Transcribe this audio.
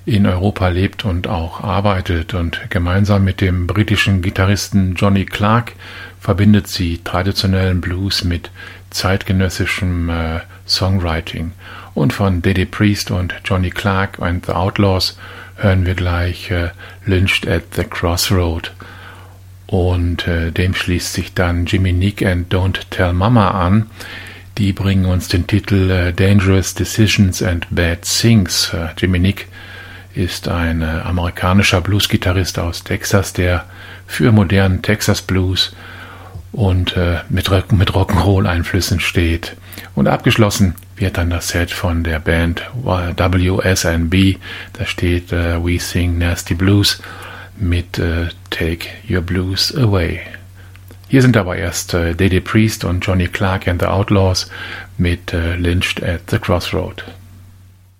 in Europa lebt und auch arbeitet, und gemeinsam mit dem britischen Gitarristen Johnny Clarke verbindet sie traditionellen Blues mit zeitgenössischem Songwriting. Und von Dede Priest und Johnny Clarke and the Outlaws hören wir gleich Lynched at the Crossroad. Und dem schließt sich dann Jimmy Nick and Don't Tell Mama an. Die bringen uns den Titel Dangerous Decisions and Bad Things. Jimmy Nick ist ein amerikanischer Bluesgitarrist aus Texas, der für modernen Texas Blues und mit Rock'n'Roll-Einflüssen steht. Und abgeschlossen wird dann das Set von der Band WSNB. Da steht We Sing Nasty Blues mit Take Your Blues Away. Hier sind aber erst Dede Priest und Johnny Clarke and the Outlaws mit Lynched at the Crossroad.